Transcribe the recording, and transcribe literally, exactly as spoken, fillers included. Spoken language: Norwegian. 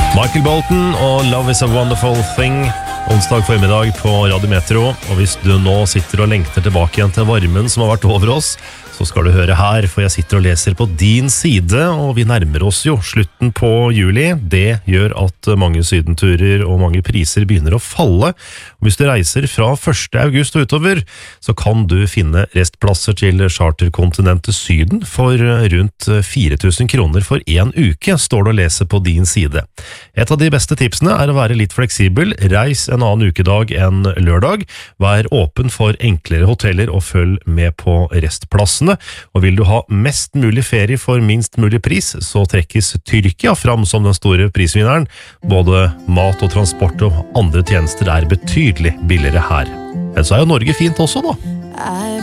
Michael Bolton og Love is a Wonderful Thing. Onsdag formiddag på Radio Metro. Og hvis du nå sitter og lengter tilbake igjen til varmen som har vært over oss, så skal du høre her, for jeg sitter og leser på din side, og vi nærmer oss jo slutten på juli. Det gjør at mange sydenturer og mange priser begynner å falle. Og hvis du reiser fra første august og utover, så kan du finne restplasser til charterkontinentet Syden for rundt fire tusen kroner for en uke, står det å lese på din side. Et av de beste tipsene er å være litt fleksibel. Reis en annen ukedag enn lørdag. Vær åpen for enklere hoteller og følg med på restplassene. Og vil du ha mest mulig ferie for minst mulig pris, så trekkes Tyrkia fram som den store prisvinneren. Både mat og transport og andre tjenester er betydelig billigere her. Men så er jo Norge fint også da.